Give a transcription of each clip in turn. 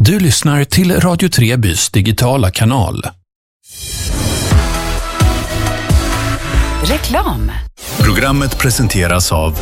Du lyssnar till Radio Trebys digitala kanal. Reklam. Programmet presenteras av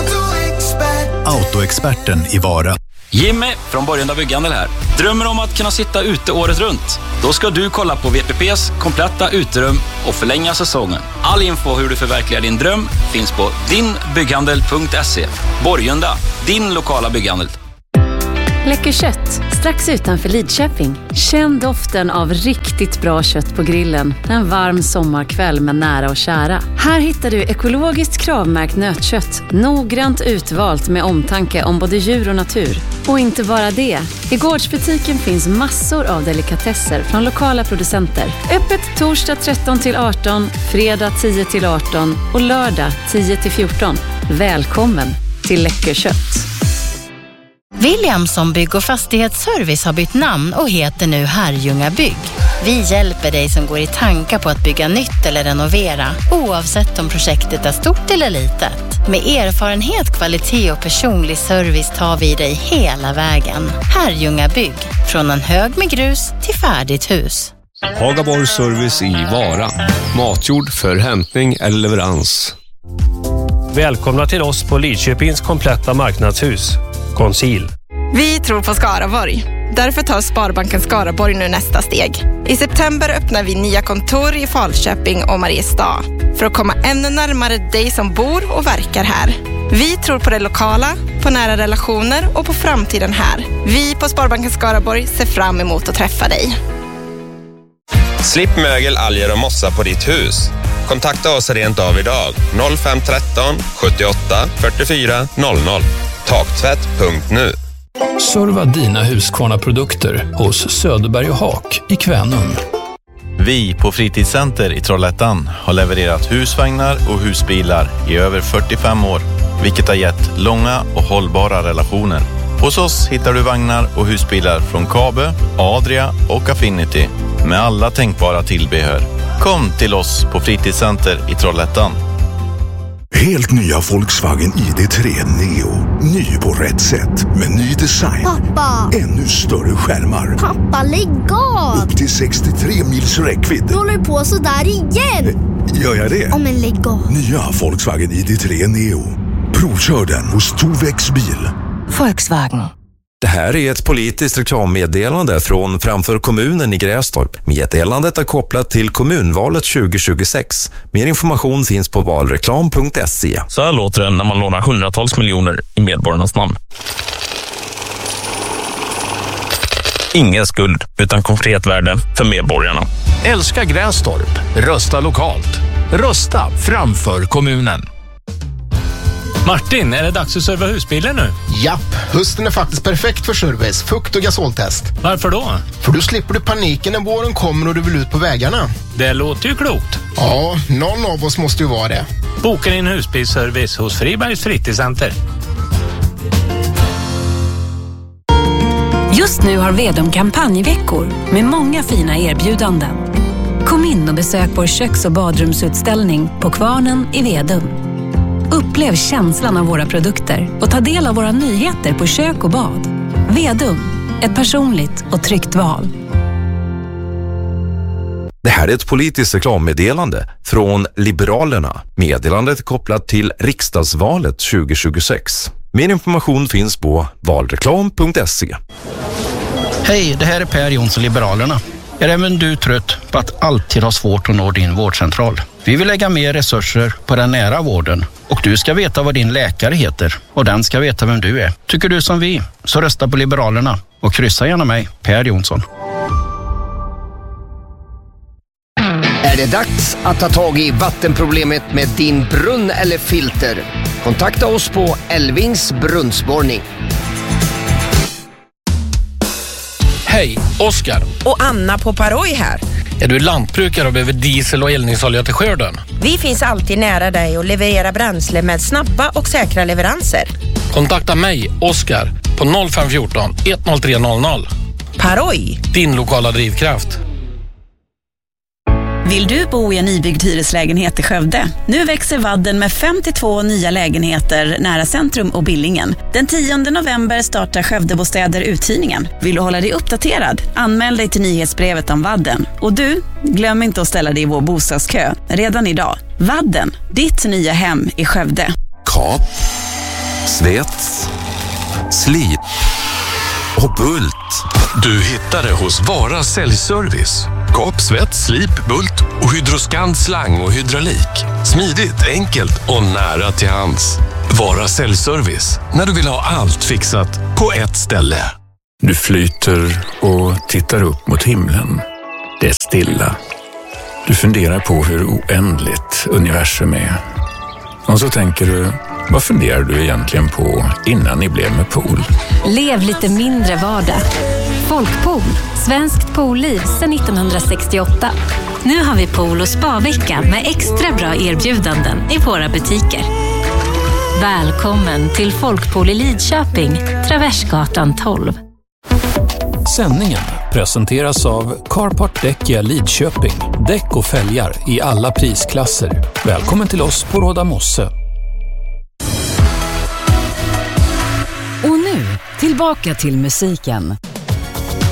Autoexperten i Vara. Jimmy från Borgunda Bygghandel här. Drömmer om att kunna sitta ute året runt? Då ska du kolla på VPPs kompletta uterum och förlänga säsongen. All info hur du förverkligar din dröm finns på dinbygghandel.se. Borgunda, din lokala bygghandel. Läcker kött, strax utanför Lidköping. Känn doften av riktigt bra kött på grillen en varm sommarkväll med nära och kära. Här hittar du ekologiskt kravmärkt nötkött, noggrant utvalt med omtanke om både djur och natur. Och inte bara det. I gårdsbutiken finns massor av delikatesser från lokala producenter. Öppet torsdag 13-18, fredag 10-18 och lördag 10-14. Välkommen till Läcker kött. Williamson Bygg och fastighetsservice har bytt namn och heter nu Herrljunga Bygg. Vi hjälper dig som går i tankar på att bygga nytt eller renovera, oavsett om projektet är stort eller litet. Med erfarenhet, kvalitet och personlig service tar vi dig hela vägen. Herrljunga Bygg, från en hög med grus till färdigt hus. Hagaborg Service i Vara. Matjord för hämtning eller leverans. Välkomna till oss på Lidköpings kompletta marknadshus. Conceal. Vi tror på Skaraborg. Därför tar Sparbanken Skaraborg nu nästa steg. I september öppnar vi nya kontor i Falköping och Mariestad för att komma ännu närmare dig som bor och verkar här. Vi tror på det lokala, på nära relationer och på framtiden här. Vi på Sparbanken Skaraborg ser fram emot att träffa dig. Slipp mögel, alger och mossa på ditt hus. Kontakta oss rent av idag. 0513 78 44 00. Taktvätt.nu. Serva dina Husqvarna-produkter hos Söderberg och Haak i Kvänum. Vi på Fritidscenter i Trollhättan har levererat husvagnar och husbilar i över 45 år, vilket har gett långa och hållbara relationer. Hos oss hittar du vagnar och husbilar från Kabe, Adria och Affinity med alla tänkbara tillbehör. Kom till oss på Fritidscenter i Trollhättan. Helt nya Volkswagen ID3 Neo. Ny på rätt sätt med ny design. Pappa! Ännu större skärmar. Pappa, lägg av! Upp till 63 mils räckvidd. Du håller på så där igen! Gör jag det? Om en lägg av. Nya Volkswagen ID3 Neo. Provkör den hos Tovex bil. Volkswagen. Det här är ett politiskt reklammeddelande från Framför kommunen i Grästorp. Meddelandet är kopplat till kommunvalet 2026. Mer information finns på valreklam.se. Så här låter det när man lånar hundratals miljoner i medborgarnas namn. Ingen skuld, utan konkret värde för medborgarna. Älska Grästorp. Rösta lokalt. Rösta framför kommunen. Martin, är det dags att serva husbilen nu? Japp, hösten är faktiskt perfekt för service, fukt- och gasoltest. Varför då? För då slipper du paniken när våren kommer och du vill ut på vägarna. Det låter ju klokt. Ja, någon av oss måste ju vara det. Boka din husbilsservice hos Fribergs Fritidscenter. Just nu har Vedum kampanjveckor med många fina erbjudanden. Kom in och besök vår köks- och badrumsutställning på Kvarnen i Vedum. Upplev känslan av våra produkter och ta del av våra nyheter på kök och bad. Vedum, ett personligt och tryggt val. Det här är ett politiskt reklammeddelande från Liberalerna. Meddelandet är kopplat till riksdagsvalet 2026. Mer information finns på valreklam.se. Hej, det här är Per Jonsson, Liberalerna. Är även du trött på att alltid ha svårt att nå din vårdcentral? Vi vill lägga mer resurser på den nära vården och du ska veta vad din läkare heter och den ska veta vem du är. Tycker du som vi, så rösta på Liberalerna och kryssa gärna mig, Per Jonsson. Är det dags att ta tag i vattenproblemet med din brunn eller filter? Kontakta oss på Elvings brunnsborrning. Hej, Oskar. Och Anna på Paroj här. Är du lantbrukare och behöver diesel och eldningsolja till skörden? Vi finns alltid nära dig och levererar bränsle med snabba och säkra leveranser. Kontakta mig, Oskar, på 0514 10300. Paroj. Din lokala drivkraft. Vill du bo i en nybyggd hyreslägenhet i Skövde? Nu växer Vadden med 52 nya lägenheter nära centrum och Billingen. Den 10 november startar Skövdebostäder uthyrningen. Vill du hålla dig uppdaterad? Anmäl dig till nyhetsbrevet om Vadden. Och du, glöm inte att ställa dig i vår bostadskö redan idag. Vadden, ditt nya hem i Skövde. Kap, svets, slip och bult. Du hittar det hos Vara Säljservice. Kap, svets, slip, bult och Hydroscand slang och hydraulik. Smidigt, enkelt och nära till hands. Vara Säljservice, när du vill ha allt fixat på ett ställe. Du flyter och tittar upp mot himlen. Det är stilla. Du funderar på hur oändligt universum är. Och så tänker du, vad funderar du egentligen på innan ni blev med pool? Lev lite mindre vardag. Folkpool, svenskt poolliv sedan 1968. Nu har vi pool- och spa-vecka med extra bra erbjudanden i våra butiker. Välkommen till Folkpool i Lidköping, Traversgatan 12. Sändningen presenteras av Carpart Däckia Lidköping. Däck och fälgar i alla prisklasser. Välkommen till oss på Råda Mosse. Och nu, tillbaka till musiken.